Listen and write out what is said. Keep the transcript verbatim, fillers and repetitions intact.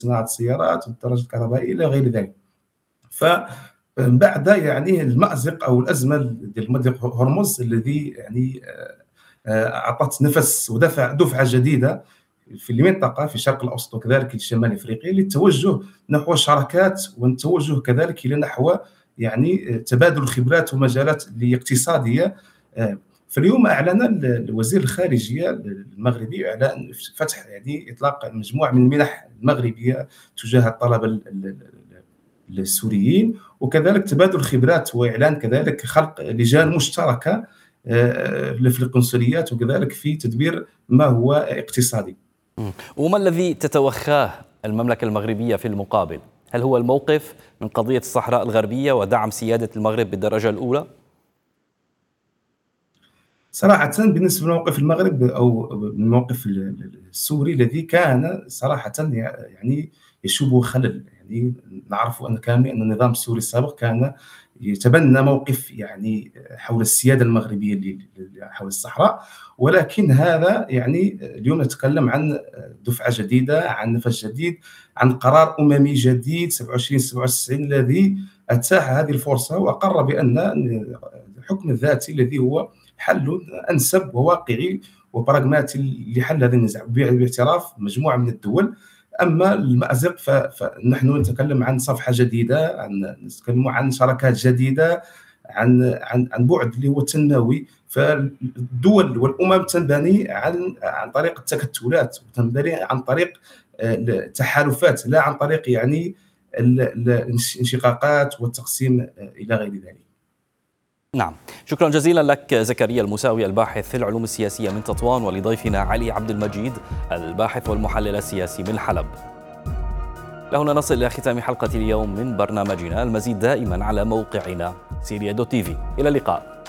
صناعة السيارات والدراجات الكهربائية إلى غير ذلك. فمن بعد يعني المأزق أو الأزمة ديال مضيق هرمز الذي يعني آآ أعطت نفس ودفع دفعة جديدة في المنطقة في الشرق الأوسط وكذلك الشمال الأفريقي للتوجه نحو الشراكات والتوجه كذلك إلى نحو يعني تبادل الخبرات ومجالات الاقتصادية. فاليوم أعلن وزير الخارجية المغربي إعلان فتح يعني إطلاق مجموعة من المنح المغربية تجاه الطلبة السوريين، وكذلك تبادل الخبرات وإعلان كذلك خلق لجان مشتركة في القنصليات وكذلك في تدبير ما هو اقتصادي. وما الذي تتوخاه المملكة المغربية في المقابل؟ هل هو الموقف من قضية الصحراء الغربية ودعم سيادة المغرب بالدرجة الأولى؟ صراحة بالنسبة لموقف المغرب أو الموقف السوري الذي كان صراحة يعني يشوب خلل، يعني نعرف أن كامل أن النظام السوري السابق كان يتبنى موقف يعني حول السيادة المغربية حول الصحراء، ولكن هذا يعني اليوم نتكلم عن دفعة جديدة، عن نفس جديد، عن قرار أممي جديد سبعة وعشرين سبعة وتسعين الذي أتاح هذه الفرصة وأقر بأن الحكم الذاتي الذي هو حل أنسب وواقعي وبراغماتي لحل هذا النزاع باعتراف مجموعة من الدول. أما المأزق فنحن نتكلم عن صفحة جديدة، عن نتكلم عن شراكات جديدة، عن عن عن بعد اللي هو تنموي. فالدول والأمم تنبني عن عن طريق التكتلات وتنبني عن طريق التحالفات لا عن طريق يعني الانشقاقات والتقسيم إلى غير ذلك. نعم، شكرا جزيلا لك زكريا المساوي الباحث في العلوم السياسية من تطوان، ولضيفنا علي عبد المجيد الباحث والمحلل السياسي من حلب. لهنا نصل إلى ختام حلقة اليوم من برنامجنا، المزيد دائما على موقعنا سيريا دوت تي في. إلى اللقاء.